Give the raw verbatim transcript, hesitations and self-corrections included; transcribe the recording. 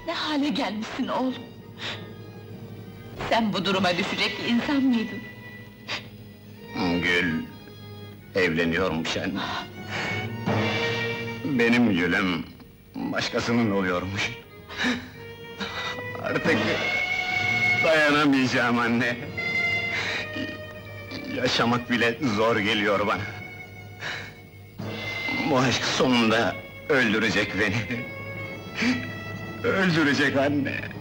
Ne hale gelmişsin oğlum? Sen bu duruma düşecek insan mıydın? Gül... evleniyormuş anne. Benim Gül'üm... başkasının oluyormuş. Artık... dayanamayacağım anne. Yaşamak bile zor geliyor bana. Bu aşk sonunda öldürecek beni. Öldürecek anne.